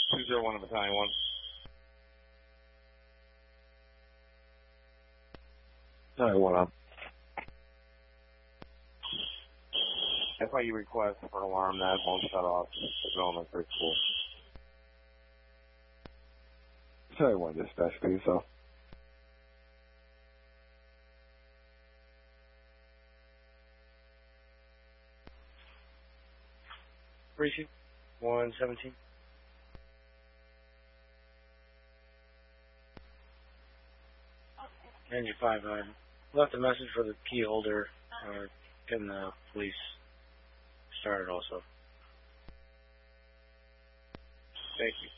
201 Battalion 1. Battalion 1 up. FIU request for alarm that won't shut off. Development very cool. Battalion 1 dispatch for yourself. Briefing 117. Engine 5, left a message for the key holder, getting the police started also. Thank you.